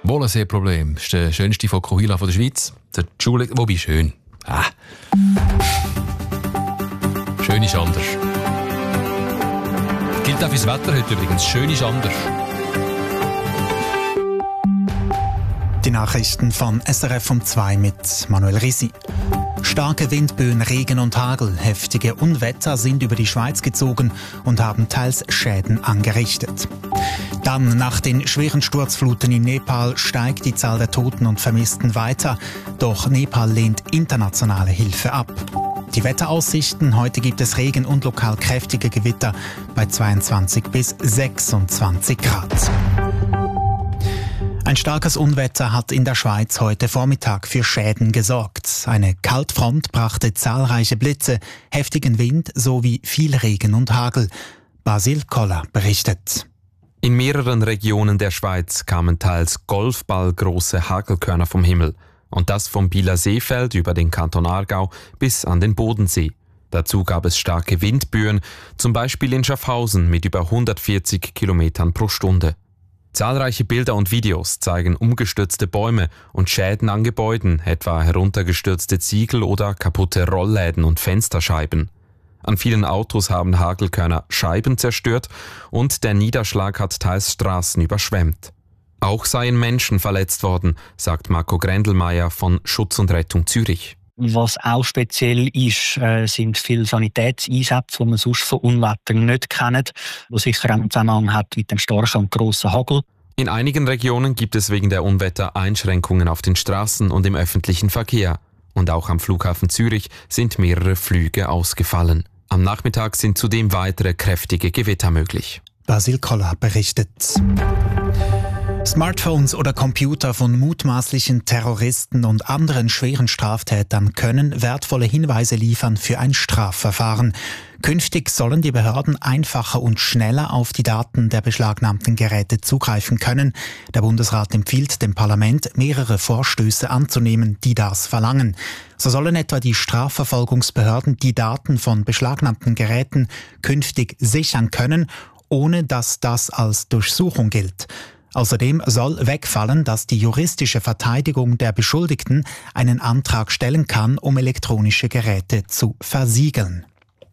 Wohlerseeproblem ist der schönste Fokuhila der Schweiz. Der Schule, wobei schön. Schön ist anders. Gilt auch fürs Wetter heute übrigens. Schön ist anders. Die Nachrichten von SRF um 2 mit Manuel Risi. Starke Windböen, Regen und Hagel, heftige Unwetter sind über die Schweiz gezogen und haben teils Schäden angerichtet. Dann, nach den schweren Sturzfluten in Nepal, steigt die Zahl der Toten und Vermissten weiter. Doch Nepal lehnt internationale Hilfe ab. Die Wetteraussichten: Heute gibt es Regen und lokal kräftige Gewitter bei 22 bis 26 Grad. Ein starkes Unwetter hat in der Schweiz heute Vormittag für Schäden gesorgt. Eine Kaltfront brachte zahlreiche Blitze, heftigen Wind sowie viel Regen und Hagel. Basil Koller berichtet. In mehreren Regionen der Schweiz kamen teils golfballgroße Hagelkörner vom Himmel. Und das vom Bieler Seefeld über den Kanton Aargau bis an den Bodensee. Dazu gab es starke Windböen, zum Beispiel in Schaffhausen mit über 140 Kilometern pro Stunde. Zahlreiche Bilder und Videos zeigen umgestürzte Bäume und Schäden an Gebäuden, etwa heruntergestürzte Ziegel oder kaputte Rollläden und Fensterscheiben. An vielen Autos haben Hagelkörner Scheiben zerstört und der Niederschlag hat teils Straßen überschwemmt. Auch seien Menschen verletzt worden, sagt Marco Grendelmeier von Schutz und Rettung Zürich. Was auch speziell ist, sind viele Sanitätseinsätze, die man sonst von Unwettern nicht kennt, die sicher auch einen Zusammenhang hat mit dem starken und grossen Hagel. In einigen Regionen gibt es wegen der Unwetter Einschränkungen auf den Straßen und im öffentlichen Verkehr. Und auch am Flughafen Zürich sind mehrere Flüge ausgefallen. Am Nachmittag sind zudem weitere kräftige Gewitter möglich. Basil Koller berichtet. Smartphones oder Computer von mutmaßlichen Terroristen und anderen schweren Straftätern können wertvolle Hinweise liefern für ein Strafverfahren. Künftig sollen die Behörden einfacher und schneller auf die Daten der beschlagnahmten Geräte zugreifen können. Der Bundesrat empfiehlt dem Parlament, mehrere Vorstöße anzunehmen, die das verlangen. So sollen etwa die Strafverfolgungsbehörden die Daten von beschlagnahmten Geräten künftig sichern können, ohne dass das als Durchsuchung gilt. Außerdem soll wegfallen, dass die juristische Verteidigung der Beschuldigten einen Antrag stellen kann, um elektronische Geräte zu versiegeln.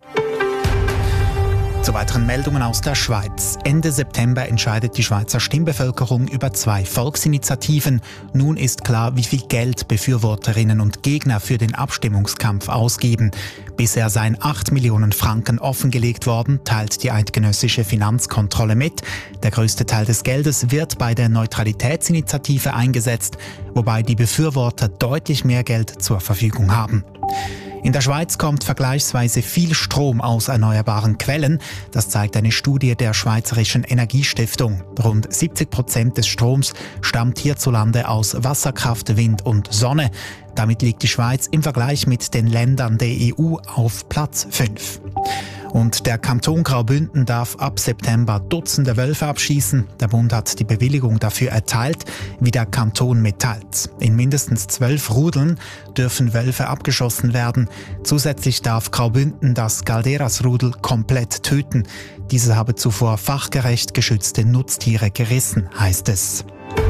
Zu weiteren Meldungen aus der Schweiz. Ende September entscheidet die Schweizer Stimmbevölkerung über 2 Volksinitiativen. Nun ist klar, wie viel Geld Befürworterinnen und Gegner für den Abstimmungskampf ausgeben. Bisher seien 8 Millionen Franken offengelegt worden, teilt die eidgenössische Finanzkontrolle mit. Der größte Teil des Geldes wird bei der Neutralitätsinitiative eingesetzt, wobei die Befürworter deutlich mehr Geld zur Verfügung haben. In der Schweiz kommt vergleichsweise viel Strom aus erneuerbaren Quellen. Das zeigt eine Studie der Schweizerischen Energiestiftung. Rund 70% des Stroms stammt hierzulande aus Wasserkraft, Wind und Sonne. Damit liegt die Schweiz im Vergleich mit den Ländern der EU auf Platz 5. Und der Kanton Graubünden darf ab September Dutzende Wölfe abschießen. Der Bund hat die Bewilligung dafür erteilt, wie der Kanton mitteilt. In mindestens 12 Rudeln dürfen Wölfe abgeschossen werden. Zusätzlich darf Graubünden das Galderas-Rudel komplett töten. Diese habe zuvor fachgerecht geschützte Nutztiere gerissen, heißt es.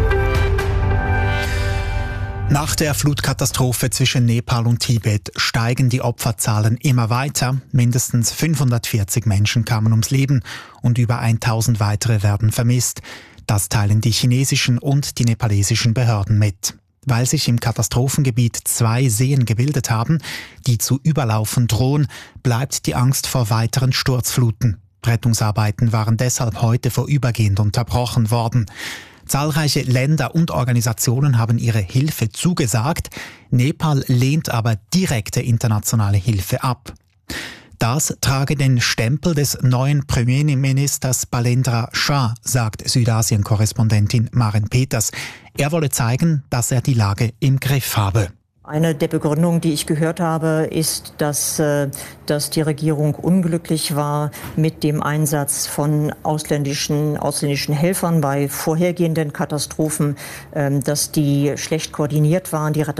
Nach der Flutkatastrophe zwischen Nepal und Tibet steigen die Opferzahlen immer weiter. Mindestens 540 Menschen kamen ums Leben und über 1000 weitere werden vermisst. Das teilen die chinesischen und die nepalesischen Behörden mit. Weil sich im Katastrophengebiet 2 Seen gebildet haben, die zu überlaufen drohen, bleibt die Angst vor weiteren Sturzfluten. Rettungsarbeiten waren deshalb heute vorübergehend unterbrochen worden. Zahlreiche Länder und Organisationen haben ihre Hilfe zugesagt. Nepal lehnt aber direkte internationale Hilfe ab. Das trage den Stempel des neuen Premierministers Balendra Shah, sagt Südasien-Korrespondentin Maren Peters. Er wolle zeigen, dass er die Lage im Griff habe. Eine der Begründungen, die ich gehört habe, ist, dass die Regierung unglücklich war mit dem Einsatz von ausländischen Helfern bei vorhergehenden Katastrophen, dass die schlecht koordiniert waren, die